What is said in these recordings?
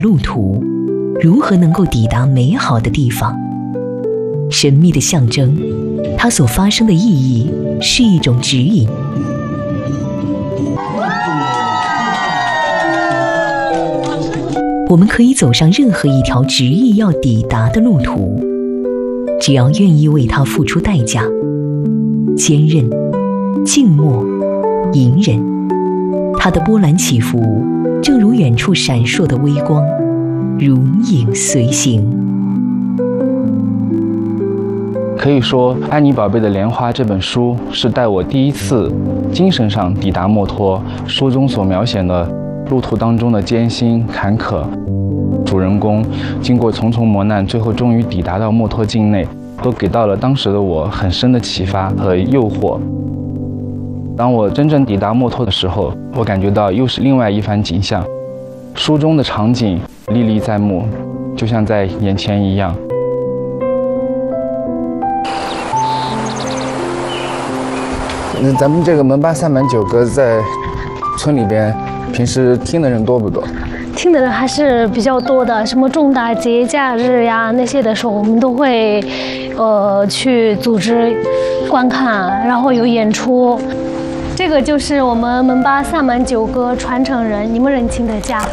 路途如何能够抵达美好的地方？神秘的象征，它所发生的意义是一种指引。我们可以走上任何一条执意要抵达的路途，只要愿意为它付出代价。坚韧、静默、隐忍，它的波澜起伏，正如远处闪烁的微光，如影随形。 可以说，《安妮宝贝的莲花》这本书是带我第一次精神上抵达墨脱。书中所描写的路途当中的艰辛坎坷，主人公经过重重磨难，最后终于抵达到墨脱境内，都给到了当时的我很深的启发和诱惑。当我真正抵达墨脱的时候，我感觉到又是另外一番景象。书中的场景历历在目，就像在眼前一样。咱们这个门巴萨满九歌在村里边，平时听的人多不多？ 听的人还是比较多的，什么重大节假日呀那些的时候，我们都会去组织观看，然后有演出。这个就是我们门巴萨满九歌传承人尼木仁钦的家。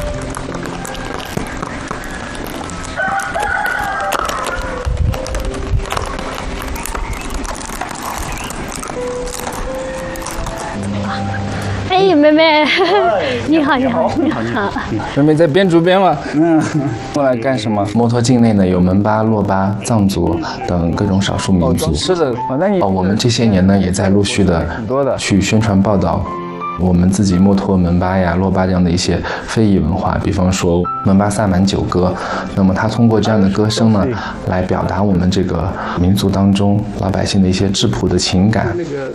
哎，妹妹，你好，你好，你好。 妹妹在编竹编吗？过来干什么？墨脱境内呢，有门巴、珞巴、藏族等各种少数民族。是的，我们这些年呢，也在陆续的去宣传报道我们自己墨脱门巴呀、珞巴这样的一些非遗文化，比方说门巴萨满九歌。那么它通过这样的歌声呢，来表达我们这个民族当中老百姓的一些质朴的情感。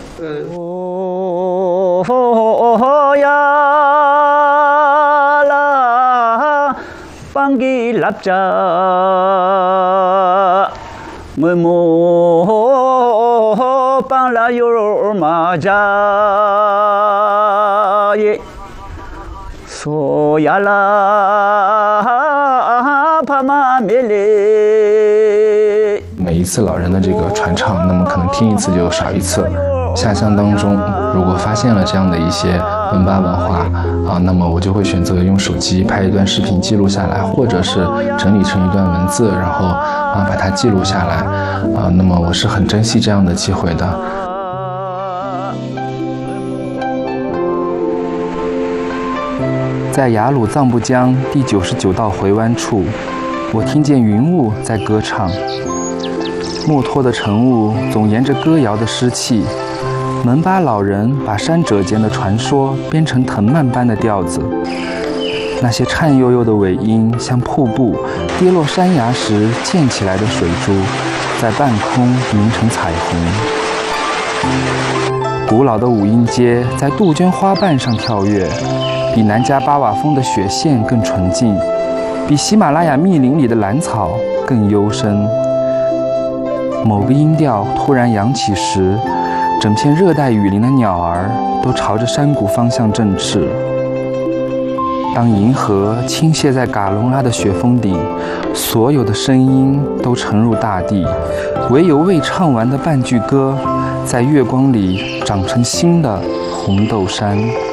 呀啦，邦吉拉扎，我莫邦拉尤玛扎耶，索呀啦帕玛米勒。每一次老人的这个传唱，那么可能听一次就少一次。下乡当中，如果发现了这样的一些门巴文化那么我就会选择用手机拍一段视频记录下来，或者是整理成一段文字，然后把它记录下来那么我是很珍惜这样的机会的。在雅鲁藏布江第99道回湾处，我听见云雾在歌唱。墨脱的晨雾总沿着歌谣的湿气，门巴老人把山者间的传说编成藤蔓般的调子，那些颤悠悠的尾音像瀑布跌落山崖时溅起来的水珠，在半空凝成彩虹。古老的五音阶在杜鹃花瓣上跳跃，比南迦巴瓦峰的雪线更纯净，比喜马拉雅密林里的兰草更幽深。某个音调突然扬起时，整片热带雨林的鸟儿都朝着山谷方向振翅。当银河倾泻在嘎隆拉的雪峰顶，所有的声音都沉入大地，唯有未唱完的半句歌，在月光里长成新的红豆杉。